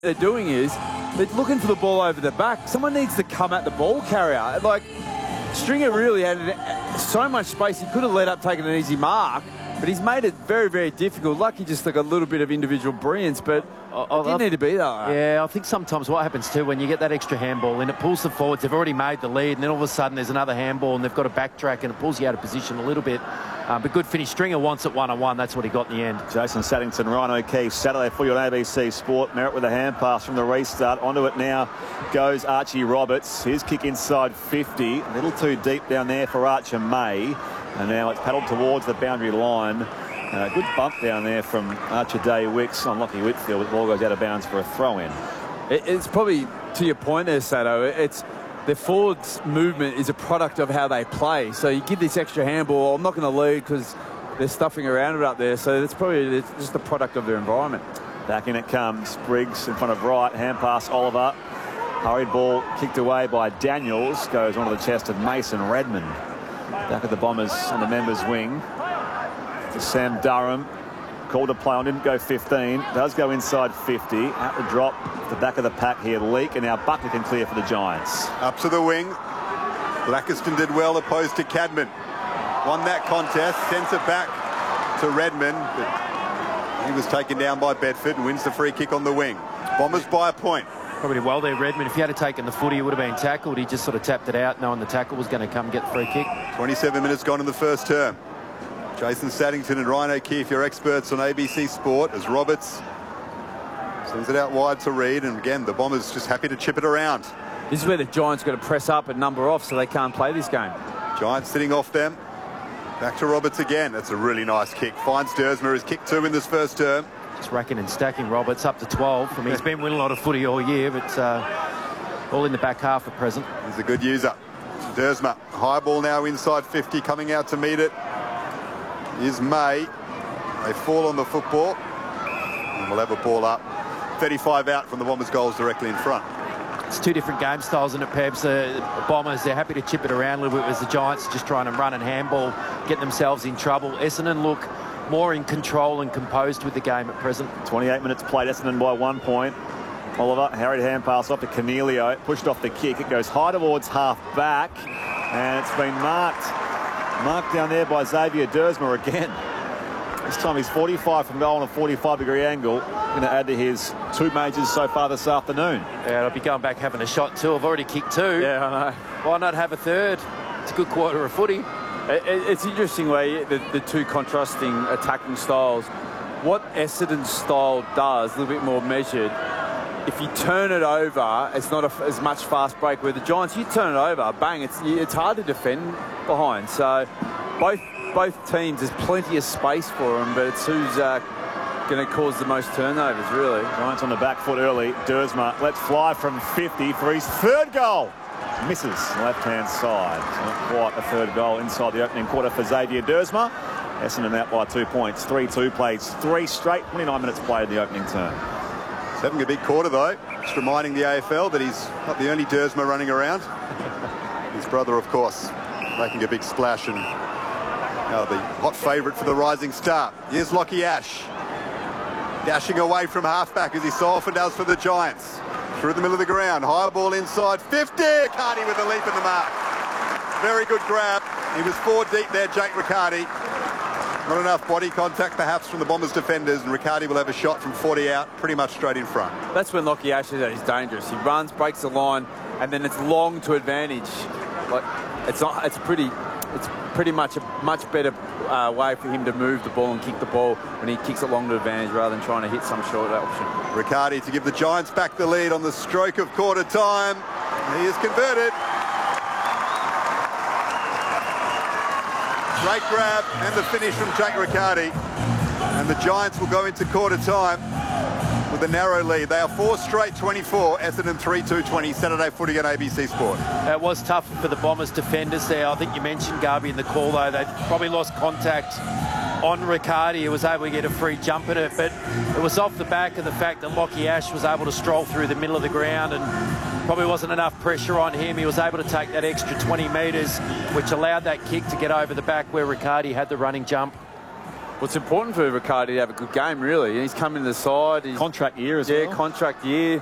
they're doing is they're looking for the ball over the back. Someone needs to come at the ball carrier. Like, Stringer really had so much space. He could have led up taking an easy mark, but he's made it very, very difficult. Lucky just like a little bit of individual brilliance, but it didn't need to be that. Yeah, I think sometimes what happens too when you get that extra handball and it pulls the forwards, they've already made the lead, and then all of a sudden there's another handball and they've got to backtrack and it pulls you out of position a little bit. But good finish. Stringer wants it one-on-one. That's what he got in the end. Jason Saddington, Ryan O'Keefe, Saturday for you on ABC Sport. Merritt with a hand pass from the restart. Onto it now goes Archie Roberts. His kick inside 50. A little too deep down there for Archer May. And now it's paddled towards the boundary line. Good bump down there from Archer Day Wicks on Lockie Whitfield. The ball goes out of bounds for a throw-in. It's probably, to your point there, Sato, the forwards' movement is a product of how they play. So you give this extra handball, I'm not going to lead because they're stuffing around it up there. So it's probably just a product of their environment. Back in it comes. Briggs in front of right. Hand pass Oliver. Hurried ball kicked away by Daniels. Goes onto the chest of Mason Redmond. Back at the Bombers on the members' wing. To Sam Durham. Called a play on, didn't go 15. Does go inside 50. At the drop, the back of the pack here, Leak, and now Buckley can clear for the Giants. Up to the wing. Blackiston did well opposed to Cadman. Won that contest, sends it back to Redmond, but he was taken down by Bedford and wins the free kick on the wing. Bombers by a point. Probably well there, Redmond. If he had taken the footy, he would have been tackled. He just sort of tapped it out, knowing the tackle was going to come get the free kick. 27 minutes gone in the first term. Jason Saddington and Ryan O'Keefe, your experts on ABC Sport, as Roberts sends it out wide to Reid, and again the Bombers just happy to chip it around. This is where the Giants got to press up and number off so they can't play this game. Giants sitting off them. Back to Roberts again. That's a really nice kick. Finds Dersma, his kick 2 in this first term. Just racking and stacking Roberts up to 12. I mean, he's been winning a lot of footy all year, but all in the back half at present. He's a good user. Dersma, high ball now inside 50, coming out to meet it is May. They fall on the football and we'll have a ball up. 35 out from the Bombers' goals directly in front. It's two different game styles in it, Pebs. The Bombers, they're happy to chip it around a little bit, as the Giants just trying to run and handball, get themselves in trouble. Essendon look more in control and composed with the game at present. 28 minutes played, Essendon by 1 point. Oliver, harried hand pass off to Cornelio, pushed off the kick. It goes high towards half back, and it's been marked down there by Xavier Dersma again. This time he's 45 from goal on a 45-degree angle. Going to add to his 2 majors so far this afternoon. Yeah, I'll be going back having a shot too. I've already kicked 2. Yeah, I know. Why not have a third? It's a good quarter of footy. It's interesting way the two contrasting attacking styles. What Essendon's style does, a little bit more measured, if you turn it over, it's not as much fast break. Where the Giants, you turn it over, bang, it's hard to defend behind. So both teams, there's plenty of space for them, but it's who's going to cause the most turnovers, really. Giants on the back foot early. Dersma lets fly from 50 for his 3rd goal. Misses left-hand side. So not quite a 3rd goal inside the opening quarter for Xavier Dersma. Essendon out by 2 points. 3-2 plays 3 straight. 29 minutes played in the opening term. He's having a big quarter though. Just reminding the AFL that he's not the only Dersma running around. His brother, of course, making a big splash, and now the hot favourite for the Rising Star. Here's Lockie Ash, dashing away from halfback as he so often does for the Giants. Through the middle of the ground, high ball inside 50. Riccardi with a leap in the mark. Very good grab. He was 4 deep there, Jake Riccardi. Not enough body contact perhaps from the Bombers defenders, and Riccardi will have a shot from 40 out, pretty much straight in front. That's when Lockie Ash is at his dangerous. He runs, breaks the line, and then it's long to advantage. Like it's pretty much a much better way for him to move the ball and kick the ball when he kicks it long to advantage rather than trying to hit some short option. Riccardi to give the Giants back the lead on the stroke of quarter time. He is converted. Great grab and the finish from Jake Riccardi. And the Giants will go into quarter time with a narrow lead. They are 4 straight 24, Essendon 3-2-20, Saturday footy on ABC Sport. It was tough for the Bombers defenders there. I think you mentioned, Garby, in the call, though. They probably lost contact on Riccardi, who was able to get a free jump at it, but it was off the back of the fact that Lockie Ash was able to stroll through the middle of the ground, and probably wasn't enough pressure on him. He was able to take that extra 20 metres, which allowed that kick to get over the back where Riccardi had the running jump. Well, it's important for Riccardi to have a good game, really. He's come into the side. He's, Contract year as well. Yeah, contract year.